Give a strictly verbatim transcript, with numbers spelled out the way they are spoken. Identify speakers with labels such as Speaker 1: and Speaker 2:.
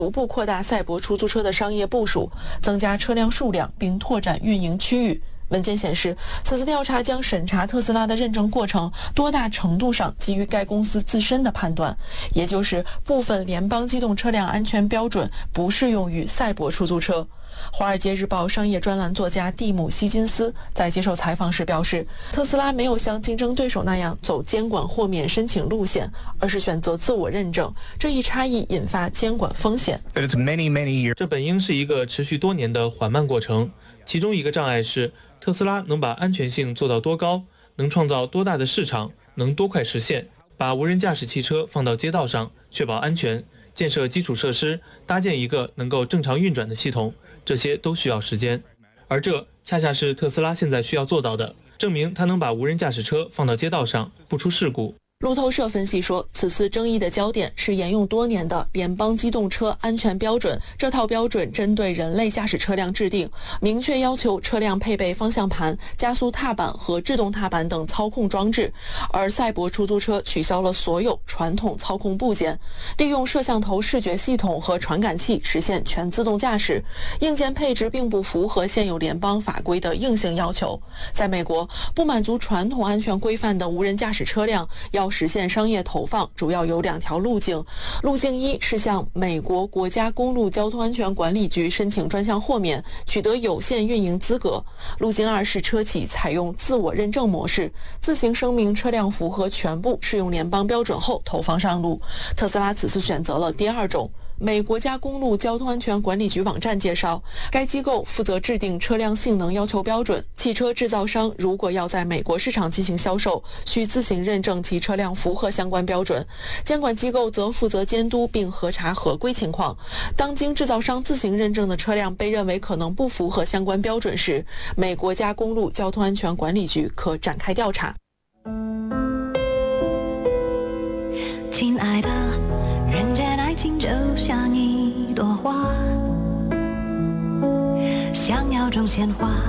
Speaker 1: 逐步扩大赛博出租车的商业部署，增加车辆数量，并拓展运营区域。文件显示，此次调查将审查特斯拉的认证过程多大程度上基于该公司自身的判断，也就是部分联邦机动车辆安全标准不适用于赛博出租车。《华尔街日报》商业专栏作家蒂姆·希金斯在接受采访时表示，特斯拉没有像竞争对手那样走监管豁免申请路线，而是选择自我认证，这一差异引发监管风险。
Speaker 2: 这本应是一个持续多年的缓慢过程，其中一个障碍是特斯拉能把安全性做到多高，能创造多大的市场，能多快实现，把无人驾驶汽车放到街道上，确保安全，建设基础设施，搭建一个能够正常运转的系统，这些都需要时间。而这恰恰是特斯拉现在需要做到的，证明它能把无人驾驶车放到街道上，不出事故。
Speaker 1: 路透社分析说，此次争议的焦点是沿用多年的联邦机动车安全标准。这套标准针对人类驾驶车辆制定，明确要求车辆配备方向盘、加速踏板和制动踏板等操控装置，而赛博出租车取消了所有传统操控部件，利用摄像头视觉系统和传感器实现全自动驾驶。硬件配置并不符合现有联邦法规的硬性要求。在美国，不满足传统安全规范的无人驾驶车辆要实现商业投放，主要有两条路径。路径一是向美国国家公路交通安全管理局申请专项豁免，取得有限运营资格。路径二是车企采用自我认证模式，自行声明车辆符合全部适用联邦标准后投放上路。特斯拉此次选择了第二种。美国家公路交通安全管理局网站介绍，该机构负责制定车辆性能要求标准，汽车制造商如果要在美国市场进行销售，需自行认证其车辆符合相关标准。监管机构则负责监督并核查合规情况。当经制造商自行认证的车辆被认为可能不符合相关标准时，美国家公路交通安全管理局可展开调查。
Speaker 3: 亲爱的，人间爱情就像一朵花，想要种鲜花